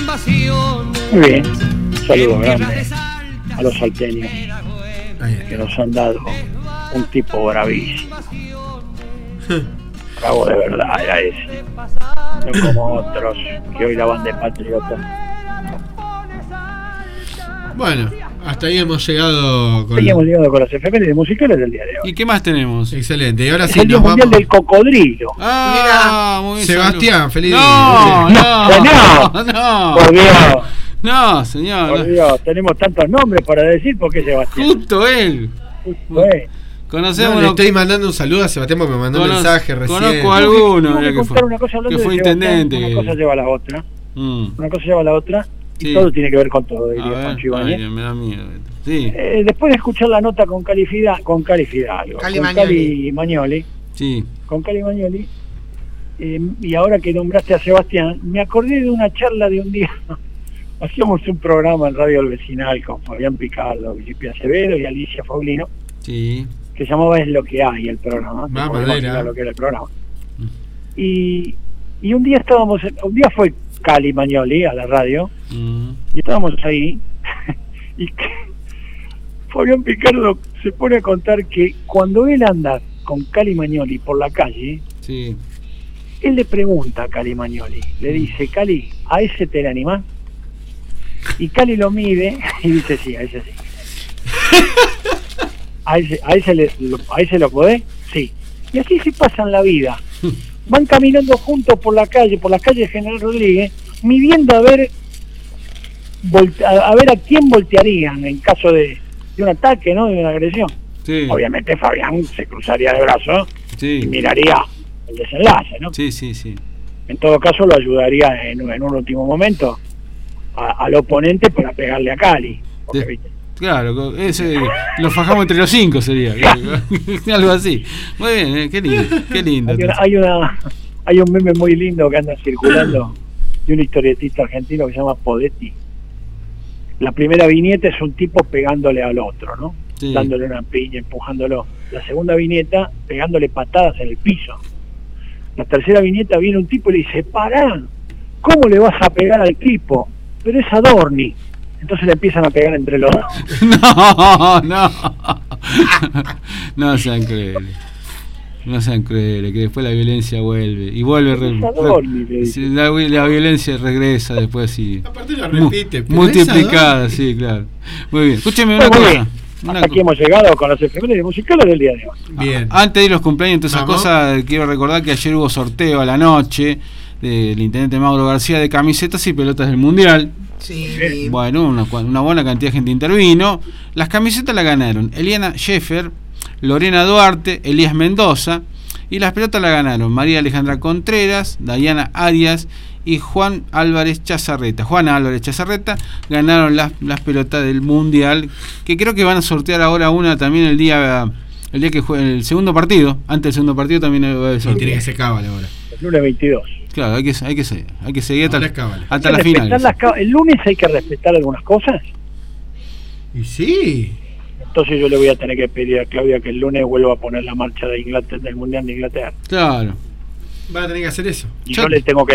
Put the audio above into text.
Muy bien, saludos grandes a los salteños que nos han dado un tipo bravísimo. Bravo de verdad era ese, no como otros que hoy la van de patriota. Bueno, hasta ahí hemos llegado con las efemérides musicales del día de hoy. ¿Y qué más tenemos? Excelente. Y ahora es sí el Día nos Mundial vamos del Cocodrilo. Ah, muy bien. Sebastián, feliz No, no. Por Dios. No, señor. Por Dios, tenemos tantos nombres para decir, ¿por qué Sebastián? Justo él. Conocemos. No, le estoy mandando un saludo a Sebastián porque me mandó un mensaje recién. Conozco a alguno. Que fue intendente. Una cosa lleva a la otra. Una cosa lleva a la otra. Y todo tiene que ver con todo, diría Pancho Ibáñez. Me da miedo. Sí. Después de escuchar la nota con Cali Magnoli. Sí. Con Cali Magnoli. Y ahora que nombraste a Sebastián, me acordé de una charla de un día. Hacíamos un programa en Radio El Vecinal con Fabián Picardo, Felipe Acevedo y Alicia Faulino. Sí. Que se llamaba Es lo que hay el programa. Lo que era el programa. Y un día fue Cali Magnoli a la radio y estábamos ahí y Fabián Picardo se pone a contar que cuando él anda con Cali Magnoli por la calle, sí, él le pregunta a Cali Magnoli, le dice: Cali, ¿a ese te le animás? Y Cali lo mide y dice: sí, a ese sí. ¿A ese lo podés? Sí. Y así se pasan la vida. Van caminando juntos por las calles de General Rodríguez, midiendo a ver a quién voltearían en caso de un ataque, ¿no? De una agresión. Sí. Obviamente Fabián se cruzaría de brazos, sí, y miraría el desenlace, ¿no? Sí, sí, sí. En todo caso lo ayudaría en un último momento al oponente para pegarle a Cali. ¿Viste? Claro, ese lo fajamos entre los 5 sería. Algo así. Muy bien, qué lindo. Hay un meme muy lindo que anda circulando de un historietista argentino que se llama Podetti. La primera viñeta es un tipo pegándole al otro, ¿no? Sí. Dándole una piña, empujándolo. La segunda viñeta pegándole patadas en el piso. La tercera viñeta viene un tipo y le dice: pará, ¿cómo le vas a pegar al tipo? Pero es Adorni. Entonces le empiezan a pegar entre los dos. No sean crueles. No sean crueles, que después la violencia vuelve. Y vuelve. La violencia regresa después y. Aparte la repite. Multiplicada, sí, claro. Muy bien. Escúcheme una cosa. Hasta aquí hemos llegado con las efemérides musicales del día de hoy. Bien. Antes de ir los cumpleaños, todas esas cosas, quiero recordar que ayer hubo sorteo a la noche del intendente Mauro García de camisetas y pelotas del Mundial. Sí. Bueno, una buena cantidad de gente intervino. Las camisetas las ganaron Eliana Scheffer, Lorena Duarte, Elías Mendoza, y las pelotas las ganaron María Alejandra Contreras, Dayana Arias y Juan Álvarez Chazarreta. Ganaron las pelotas del Mundial, que creo que van a sortear ahora una también el día que juegue el segundo partido. Antes del segundo partido también va a sortear. Tiene que ser cábala ahora. El lunes 22. Claro, hay que seguir hasta la final. El lunes hay que respetar algunas cosas. Y sí. Entonces yo le voy a tener que pedir a Claudia que el lunes vuelva a poner la marcha de Inglaterra, del Mundial de Inglaterra. Claro. Va a tener que hacer eso. Y yo le tengo que